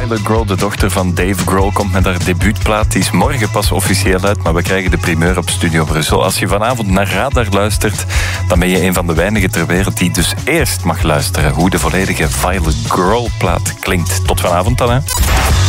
Violet Grohl, de dochter van Dave Grohl, komt met haar debuutplaat. Die is morgen pas officieel uit, maar we krijgen de primeur op Studio Brussel. Als je vanavond naar Radar luistert, dan ben je een van de weinigen ter wereld die dus eerst mag luisteren hoe de volledige Violet Grohl-plaat klinkt. Tot vanavond dan, hè.